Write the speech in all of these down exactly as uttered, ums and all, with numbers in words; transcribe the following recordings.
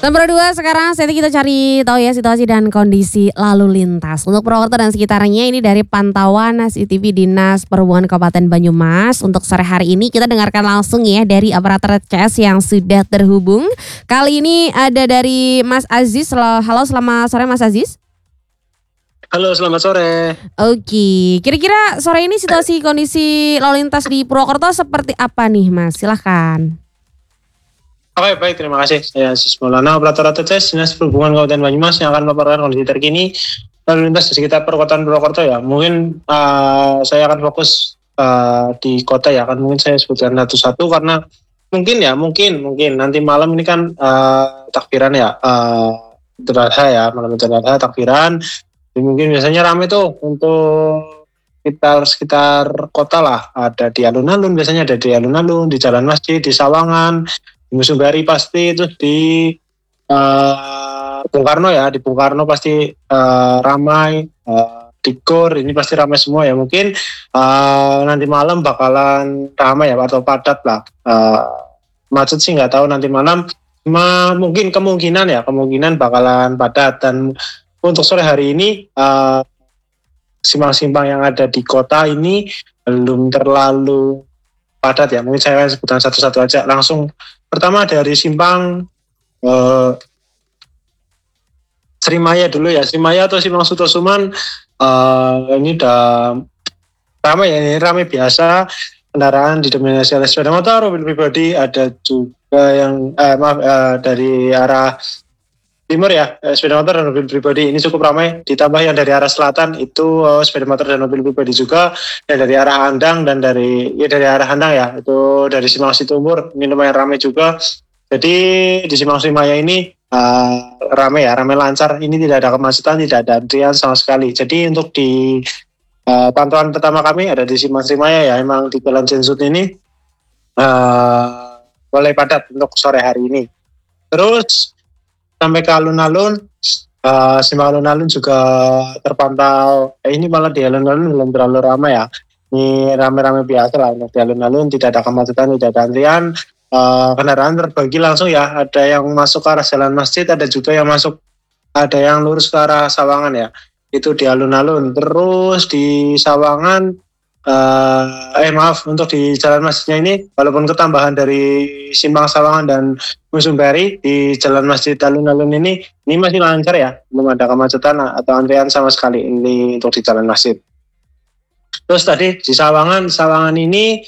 Nomor dua sekarang Seti kita cari tahu ya situasi dan kondisi lalu lintas. Untuk Purwokerto dan sekitarnya ini dari pantauan C C T V Dinas Perhubungan Kabupaten Banyumas. Untuk sore hari ini kita dengarkan langsung ya dari aparatur C S yang sudah terhubung. Kali ini ada dari Mas Aziz. Halo, selamat sore Mas Aziz. Halo, selamat sore. Oke, kira-kira sore ini situasi kondisi lalu lintas di Purwokerto seperti apa nih Mas? Silahkan. Oke, baik, terima kasih. Saya Aziz Maulana, operator C S Dinas Perhubungan Kabupaten Banyumas yang akan melaporkan kondisi terkini lalu lintas di sekitar perkotaan Purwokerto ya. Mungkin uh, saya akan fokus uh, di kota ya, kan mungkin saya sebutkan satu-satu karena mungkin ya, mungkin mungkin nanti malam ini kan uh, takbiran ya, uh, Idul Adha ya, malam Idul Adha takbiran. Jadi mungkin biasanya ramai tuh untuk sekitar sekitar kota lah, ada di alun-alun, biasanya ada di alun-alun, di Jalan Masjid, di Sawangan, di Musumbari pasti, terus di uh, Bung Karno ya, di Bung Karno pasti uh, ramai, uh, di Gor ini pasti ramai semua ya. Mungkin uh, nanti malam bakalan ramai ya atau padat lah. Uh, macet sih nggak tahu nanti malam, cuma mungkin kemungkinan ya kemungkinan bakalan padat. Dan untuk sore hari ini uh, simpang-simpang yang ada di kota ini belum terlalu padat ya. Mungkin saya sebutkan satu-satu aja langsung. Pertama dari simpang uh, Srimaya dulu ya, Srimaya atau Simpang Sutosuman, uh, ini udah ramai ya, ini ramai biasa, kendaraan didominasi oleh sepeda motor, mobil pribadi, ada juga yang eh, maaf uh, dari arah timur ya, sepeda motor dan mobil pribadi ini cukup ramai. Ditambah yang dari arah selatan itu uh, sepeda motor dan mobil pribadi juga, dan dari arah Andang dan dari ya dari arah Andang ya, itu dari Simpang Situmbur ini lumayan ramai juga. Jadi di Simpang Srimaya ini uh, ramai ya, ramai lancar. Ini tidak ada kemacetan, tidak ada antrian sama sekali. Jadi untuk di uh, pantauan pertama kami ada di Simpang Srimaya ya, emang di Jalan Jensut ini uh, mulai padat untuk sore hari ini. Terus sampai ke alun-alun, uh, Simpang alun-alun juga terpantau. Eh, ini malah di alun-alun belum terlalu ramai ya. Ini ramai-ramai biasa lah untuk di alun-alun, tidak ada kemacetan, tidak ada antrian. Uh, kendaraan terbagi langsung ya. Ada yang masuk ke arah Jalan Masjid, ada juga yang masuk, ada yang lurus ke arah Sawangan ya. Itu di alun-alun. Terus di Sawangan, Uh, eh maaf untuk di Jalan Masjidnya ini walaupun ketambahan dari Simpang Sawangan dan Musumbari, di Jalan Masjid alun-alun ini ini masih lancar ya, belum ada kemacetan atau antrian sama sekali ini untuk di Jalan Masjid. Terus tadi di Sawangan, Sawangan ini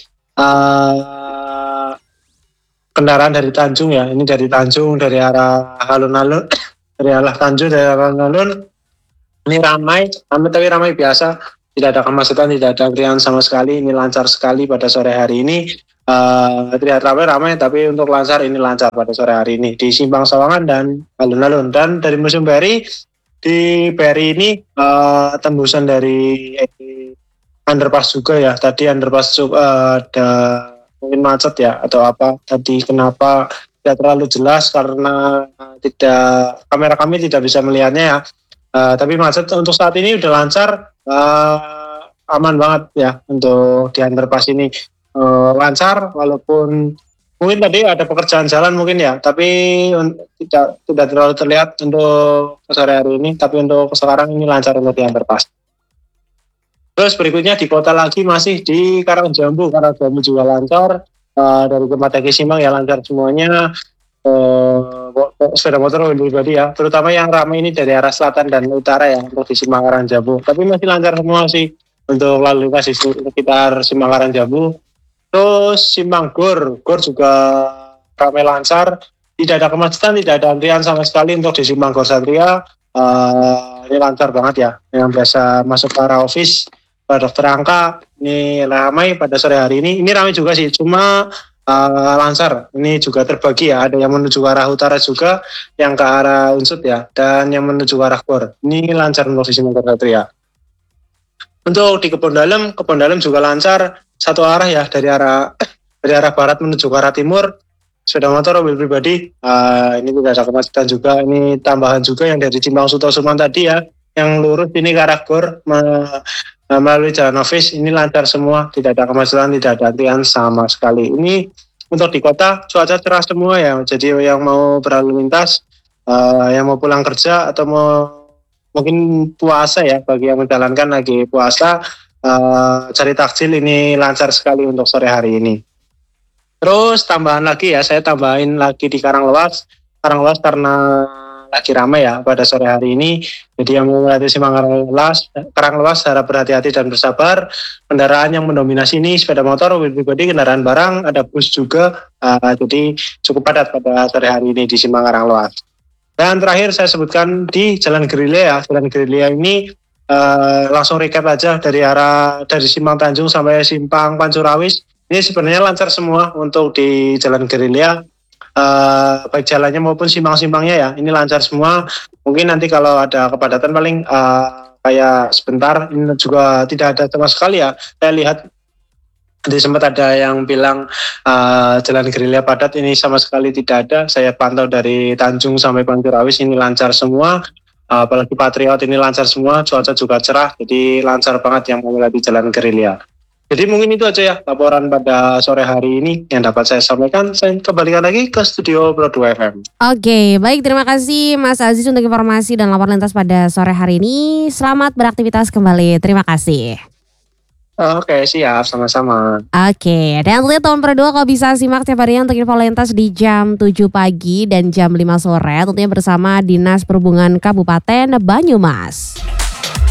uh, kendaraan dari Tanjung ya, ini dari Tanjung, dari arah alun-alun, dari arah Tanjung, dari arah alun-alun ini ramai, ramai tapi ramai biasa. Tidak ada kemacetan, tidak ada antrian sama sekali. Ini lancar sekali pada sore hari ini. Uh, tidak ramai-ramai, tapi untuk lancar ini lancar pada sore hari ini di Simpang Sawangan dan alun-alun. Dan dari Museum Beri, di Beri ini uh, tembusan dari eh, underpass juga ya. Tadi underpass juga uh, ada mungkin macet ya atau apa. Tadi kenapa tidak terlalu jelas karena uh, tidak kamera kami tidak bisa melihatnya ya. Uh, tapi macet untuk saat ini udah lancar, uh, aman banget ya untuk di underpass ini, uh, lancar walaupun mungkin tadi ada pekerjaan jalan mungkin ya, tapi un- tidak tidak terlalu terlihat untuk sore hari ini, tapi untuk sekarang ini lancar untuk di underpass. Terus berikutnya di kota lagi masih di Karangjambu, Karangjambu juga lancar, uh, dari Kemandagi Simpang ya lancar semuanya. Uh, sepeda motor mobil pribadi ya, terutama yang ramai ini dari arah selatan dan utara ya untuk di Simpang Karangjambu. Tapi masih lancar semua sih untuk lalu lintas di sekitar Simpang Karangjambu. Terus Simpang Gor, Gor juga ramai lancar, tidak ada kemacetan, tidak ada antrian sama sekali untuk di Simpang Gor Satria. Uh, ini lancar banget ya, yang biasa masuk ke arah office pada dokter Angka ini ramai pada sore hari ini. Ini ramai juga sih, cuma Uh, lancar. Ini juga terbagi ya, ada yang menuju ke arah utara juga, yang ke arah Unsut ya, dan yang menuju ke arah Gor. Ini lancar untuk di Simpang Gor Satria. Untuk di Kebon Dalem, Kebon Dalem juga lancar satu arah ya, dari arah dari arah barat menuju ke arah timur. Sepeda motor, mobil pribadi, uh, ini tidak ada kemacetan juga. Ini tambahan juga yang dari Simpang Sutosuman tadi ya, yang lurus ini ke arah Gor melalui Jalan Office, ini lancar semua, tidak ada kemacetan, tidak ada antrian sama sekali. Ini untuk di kota cuaca cerah semua ya, jadi yang mau berlalu lintas uh, yang mau pulang kerja atau mau mungkin puasa ya, bagi yang menjalankan lagi puasa, uh, cari takjil ini lancar sekali untuk sore hari ini. Terus tambahan lagi ya, saya tambahin lagi di Karanglewas. Karanglewas karena lagi ramai ya pada sore hari ini. Jadi yang melewati Simpang Karanglewas, Karanglewas harap berhati-hati dan bersabar. Kendaraan yang mendominasi ini sepeda motor, mobil pribadi, kendaraan barang, ada bus juga. Uh, jadi cukup padat pada sore hari ini di Simpang Karanglewas. Dan terakhir saya sebutkan di Jalan Gerilya. Jalan Gerilya ini uh, langsung recap aja dari arah dari Simpang Tanjung sampai Simpang Pancurawis. Ini sebenarnya lancar semua untuk di Jalan Gerilya. Uh, baik jalannya maupun simpang-simpangnya ya, ini lancar semua. Mungkin nanti kalau ada kepadatan paling uh, kayak sebentar, ini juga tidak ada sama sekali ya. Saya lihat tadi sempat ada yang bilang uh, Jalan Gerilya padat, ini sama sekali tidak ada. Saya pantau dari Tanjung sampai Pancurawis ini lancar semua. Uh, apalagi Patriot ini lancar semua, cuaca juga cerah, jadi lancar banget yang melewati Jalan Gerilya. Jadi mungkin itu aja ya laporan pada sore hari ini yang dapat saya sampaikan. Saya kembalikan lagi ke studio Pro dua F M. Oke, baik, terima kasih Mas Aziz untuk informasi dan laporan lintas pada sore hari ini. Selamat beraktivitas kembali. Terima kasih. Oke, siap, sama-sama. Oke, dan lihat tahun Pro dua kalau bisa simak tiap harinya untuk info lintas di jam tujuh pagi dan jam lima sore. Tentunya bersama Dinas Perhubungan Kabupaten Banyumas.